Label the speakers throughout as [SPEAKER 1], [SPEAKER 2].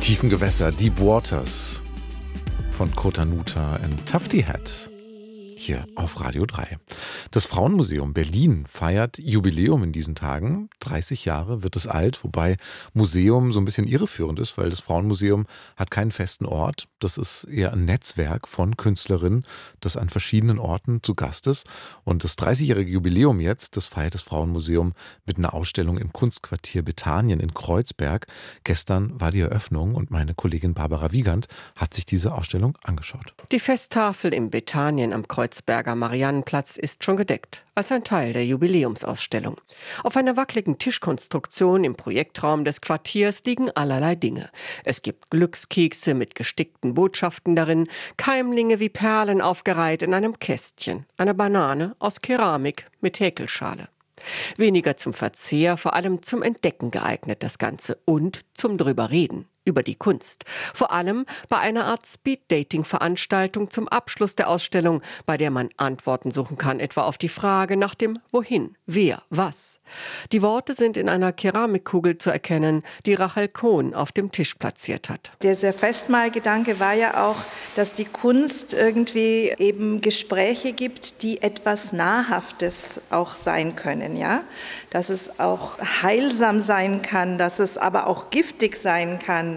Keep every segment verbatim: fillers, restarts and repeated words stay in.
[SPEAKER 1] Tiefen Gewässer, Deep Waters von Kota Nuta und Tufty Hat hier auf Radio drei. Das Frauenmuseum Berlin feiert Jubiläum in diesen Tagen. dreißig Jahre wird es alt, wobei Museum so ein bisschen irreführend ist, weil das Frauenmuseum hat keinen festen Ort. Das ist eher ein Netzwerk von Künstlerinnen, das an verschiedenen Orten zu Gast ist. Und das dreißigjährige Jubiläum jetzt, das feiert das Frauenmuseum mit einer Ausstellung im Kunstquartier Bethanien in Kreuzberg. Gestern war die Eröffnung und meine Kollegin Barbara Wiegand hat sich diese Ausstellung angeschaut.
[SPEAKER 2] Die Festtafel im Bethanien am Kreuzberger Mariannenplatz ist schon gedeckt, als ein Teil der Jubiläumsausstellung. Auf einer wackeligen Tischkonstruktion im Projektraum des Quartiers liegen allerlei Dinge. Es gibt Glückskekse mit gestickten Botschaften darin, Keimlinge wie Perlen aufgereiht in einem Kästchen, eine Banane aus Keramik mit Häkelschale. Weniger zum Verzehr, vor allem zum Entdecken geeignet das Ganze und zum Drüberreden über die Kunst. Vor allem bei einer Art Speed-Dating-Veranstaltung zum Abschluss der Ausstellung, bei der man Antworten suchen kann, etwa auf die Frage nach dem Wohin, wer, was. Die Worte sind in einer Keramikkugel zu erkennen, die Rachel Kohn auf dem Tisch platziert hat.
[SPEAKER 3] Dieser Festmahlgedanke war ja auch, dass die Kunst irgendwie eben Gespräche gibt, die etwas Nahrhaftes auch sein können, ja? Dass es auch heilsam sein kann, dass es aber auch giftig sein kann.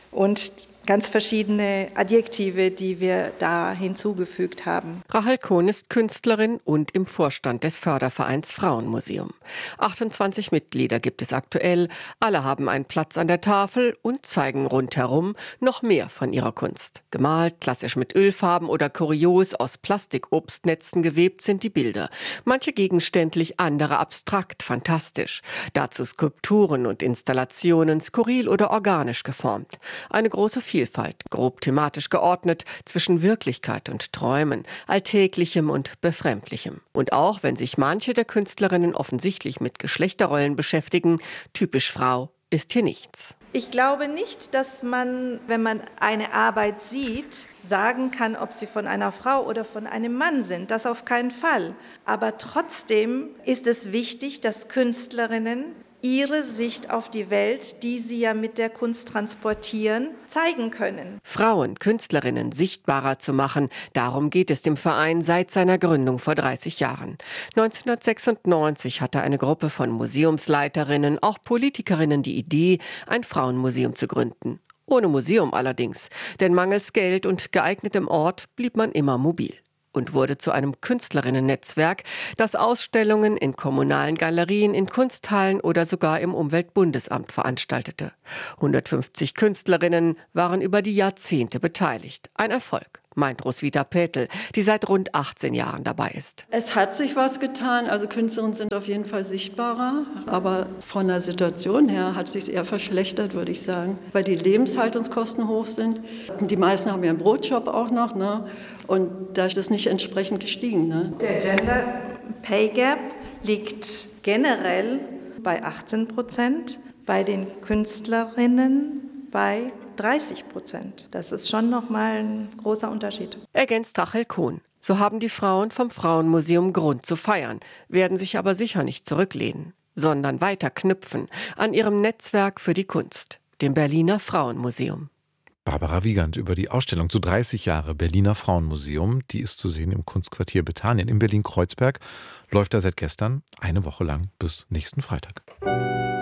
[SPEAKER 3] Und ganz verschiedene Adjektive, die wir da hinzugefügt haben.
[SPEAKER 2] Rachel Kohn ist Künstlerin und im Vorstand des Fördervereins Frauenmuseum. achtundzwanzig Mitglieder gibt es aktuell. Alle haben einen Platz an der Tafel und zeigen rundherum noch mehr von ihrer Kunst. Gemalt, klassisch mit Ölfarben oder kurios aus Plastikobstnetzen gewebt sind die Bilder. Manche gegenständlich, andere abstrakt, fantastisch. Dazu Skulpturen und Installationen, skurril oder organisch geformt. Eine große Vielfalt. Vielfalt, grob thematisch geordnet zwischen Wirklichkeit und Träumen, Alltäglichem und Befremdlichem. Und auch wenn sich manche der Künstlerinnen offensichtlich mit Geschlechterrollen beschäftigen, typisch Frau ist hier nichts.
[SPEAKER 3] Ich glaube nicht, dass man, wenn man eine Arbeit sieht, sagen kann, ob sie von einer Frau oder von einem Mann sind. Das auf keinen Fall. Aber trotzdem ist es wichtig, dass Künstlerinnen ihre Sicht auf die Welt, die sie ja mit der Kunst transportieren, zeigen können.
[SPEAKER 2] Frauen, Künstlerinnen sichtbarer zu machen, darum geht es dem Verein seit seiner Gründung vor dreißig Jahren. neunzehnhundertsechsundneunzig hatte eine Gruppe von Museumsleiterinnen, auch Politikerinnen, die Idee, ein Frauenmuseum zu gründen. Ohne Museum allerdings, denn mangels Geld und geeignetem Ort blieb man immer mobil. Und wurde zu einem Künstlerinnen-Netzwerk, das Ausstellungen in kommunalen Galerien, in Kunsthallen oder sogar im Umweltbundesamt veranstaltete. hundertfünfzig Künstlerinnen waren über die Jahrzehnte beteiligt. Ein Erfolg, meint Roswitha Petel, die seit rund achtzehn Jahren dabei ist.
[SPEAKER 4] Es hat sich was getan, also Künstlerinnen sind auf jeden Fall sichtbarer, aber von der Situation her hat es sich eher verschlechtert, würde ich sagen, weil die Lebenshaltungskosten hoch sind. Die meisten haben ja einen Brotjob auch noch, ne? Und da ist es nicht entsprechend gestiegen. Ne?
[SPEAKER 3] Der Gender Pay Gap liegt generell bei achtzehn Prozent, bei den Künstlerinnen bei dreißig Prozent. Das ist schon nochmal ein großer Unterschied.
[SPEAKER 2] Ergänzt Rachel Kohn. So haben die Frauen vom Frauenmuseum Grund zu feiern, werden sich aber sicher nicht zurücklehnen, sondern weiter knüpfen an ihrem Netzwerk für die Kunst, dem Berliner Frauenmuseum.
[SPEAKER 1] Barbara Wiegand über die Ausstellung zu dreißig Jahre Berliner Frauenmuseum. Die ist zu sehen im Kunstquartier Bethanien in Berlin-Kreuzberg. Läuft da seit gestern eine Woche lang bis nächsten Freitag.